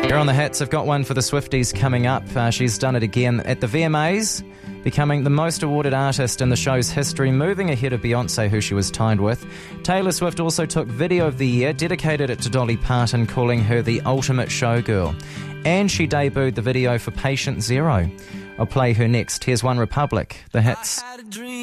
Here on the Hits, I've got one for the Swifties coming up. She's done it again at the VMAs, becoming the most awarded artist in the show's history, moving ahead of Beyoncé, who she was tied with. Taylor Swift also took Video of the Year, dedicated it to Dolly Parton, calling her the ultimate showgirl. And she debuted the video for Patient Zero. I'll play her next. Here's One Republic, the Hits.